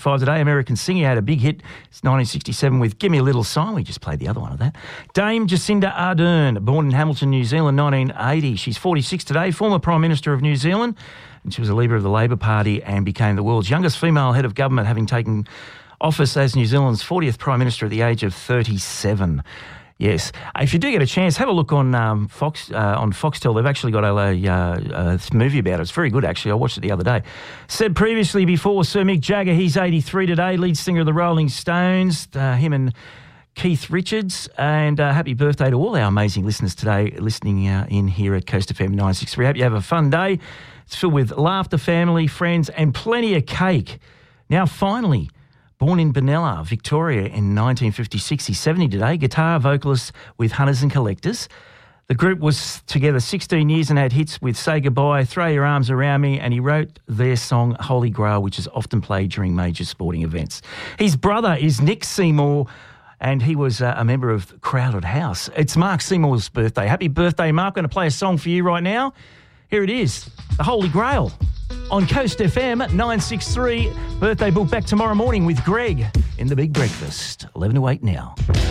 today. American Singer had a big hit. It's 1967 with Give Me a Little Sign. We just played the other one of that. Dame Jacinda Ardern, born in Hamilton, New Zealand, 1980. She's 46 today, former Prime Minister of New Zealand, and she was a leader of the Labor Party and became the world's youngest female head of government, having taken office as New Zealand's 40th Prime Minister at the age of 37. Yes. If you do get a chance, have a look on Foxtel. They've actually got a movie about it. It's very good, actually. I watched it the other day. Said previously before, Sir Mick Jagger, he's 83 today, lead singer of the Rolling Stones, him and Keith Richards. And happy birthday to all our amazing listeners today listening in here at Coast FM 963. Hope you have a fun day. It's filled with laughter, family, friends, and plenty of cake. Now, finally, born in Benalla, Victoria in 1956. He's 70 today, guitar vocalist with Hunters and Collectors. The group was together 16 years and had hits with Say Goodbye, Throw Your Arms Around Me, and he wrote their song Holy Grail, which is often played during major sporting events. His brother is Nick Seymour, and he was a member of Crowded House. It's Mark Seymour's birthday. Happy birthday, Mark. I'm going to play a song for you right now. Here it is, The Holy Grail. On Coast FM 963, birthday book back tomorrow morning with Greg in The Big Breakfast. 11 to 8 now.